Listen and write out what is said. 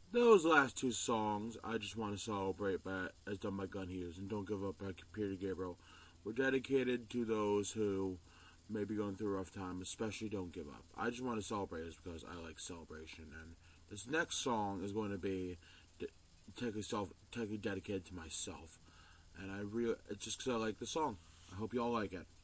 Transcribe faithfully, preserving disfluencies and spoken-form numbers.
Those last two songs, I Just Want to Celebrate, by, as done by Gun Hughes, and Don't Give Up by Peter Gabriel, were dedicated to those who may be going through a rough time, especially Don't Give Up. I Just Want to Celebrate is because I like celebration, and this next song is going to be technically, self, technically dedicated to myself, and I really, it's just because I like the song. I hope you all like it.